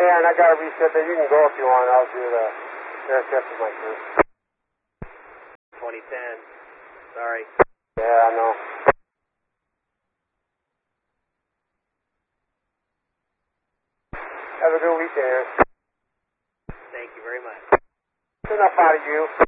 Aaron, I got to reset that. You can go if you want. I'll do the air test with my crew. 2010. Sorry. Yeah, I know. Have a good weekend, Aaron. Thank you very much. Enough out of you.